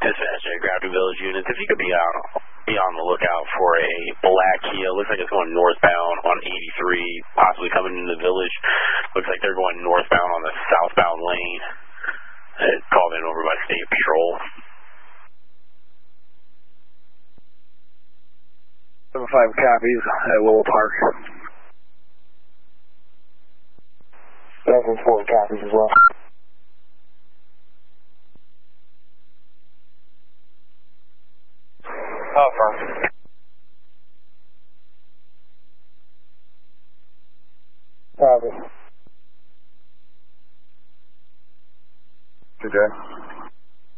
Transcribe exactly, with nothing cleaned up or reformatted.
Dispatch at Gravity Village units, if you could be on, be on the lookout for a black Kia. Looks like it's going northbound on eighty-three, possibly coming into the village. Looks like they're going northbound on the southbound lane. It's called in over by State Patrol. seven five copies at Willow Park. seven four copies as well. Oh, firm. Copy. Good day.